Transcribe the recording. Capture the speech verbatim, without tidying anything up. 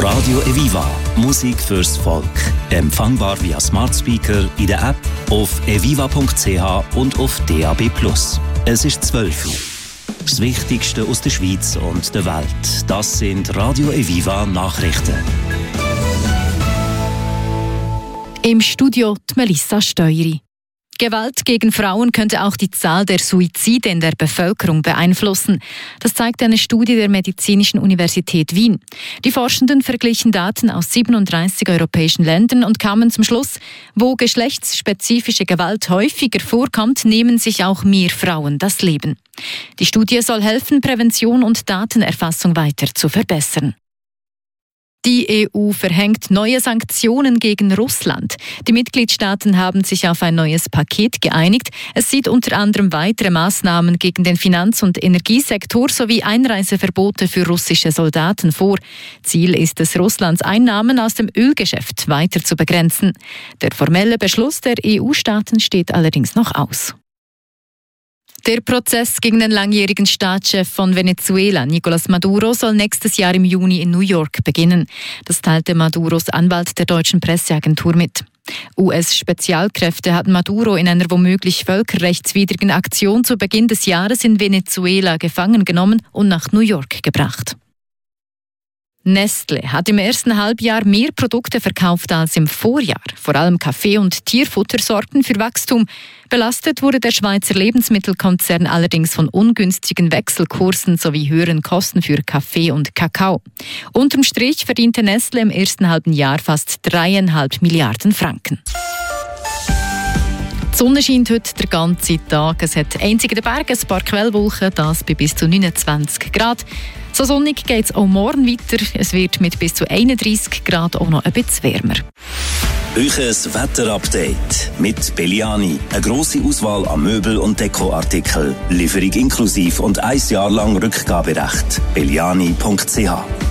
Radio Eviva. Musik fürs Volk. Empfangbar via Smart Speaker, in der App, auf eviva punkt c h und auf D A B plus. Es ist zwölf Uhr. Das Wichtigste aus der Schweiz und der Welt. Das sind Radio Eviva Nachrichten. Im Studio die Melissa Steueri. Gewalt gegen Frauen könnte auch die Zahl der Suizide in der Bevölkerung beeinflussen. Das zeigt eine Studie der Medizinischen Universität Wien. Die Forschenden verglichen Daten aus siebenunddreißig europäischen Ländern und kamen zum Schluss, wo geschlechtsspezifische Gewalt häufiger vorkommt, nehmen sich auch mehr Frauen das Leben. Die Studie soll helfen, Prävention und Datenerfassung weiter zu verbessern. Die E U verhängt neue Sanktionen gegen Russland. Die Mitgliedstaaten haben sich auf ein neues Paket geeinigt. Es sieht unter anderem weitere Maßnahmen gegen den Finanz- und Energiesektor sowie Einreiseverbote für russische Soldaten vor. Ziel ist es, Russlands Einnahmen aus dem Ölgeschäft weiter zu begrenzen. Der formelle Beschluss der E U-Staaten steht allerdings noch aus. Der Prozess gegen den langjährigen Staatschef von Venezuela, Nicolás Maduro, soll nächstes Jahr im Juni in New York beginnen. Das teilte Maduros Anwalt der deutschen Presseagentur mit. U S-Spezialkräfte hatten Maduro in einer womöglich völkerrechtswidrigen Aktion zu Beginn des Jahres in Venezuela gefangen genommen und nach New York gebracht. Nestle hat im ersten Halbjahr mehr Produkte verkauft als im Vorjahr. Vor allem Kaffee- und Tierfutter sorgten für Wachstum. Belastet wurde der Schweizer Lebensmittelkonzern allerdings von ungünstigen Wechselkursen sowie höheren Kosten für Kaffee und Kakao. Unterm Strich verdiente Nestle im ersten halben Jahr fast dreieinhalb Milliarden Franken. Die Sonne scheint heute den ganzen Tag. Es hat einzig in den Bergen ein paar Quellwolken, das bei bis zu neunundzwanzig Grad. So sonnig geht es auch morgen weiter. Es wird mit bis zu einunddreißig Grad auch noch ein bisschen wärmer. Euches Wetterupdate mit Belliani. Eine grosse Auswahl an Möbel- und Dekoartikeln. Lieferung inklusiv und ein Jahr lang Rückgaberecht. belliani punkt c h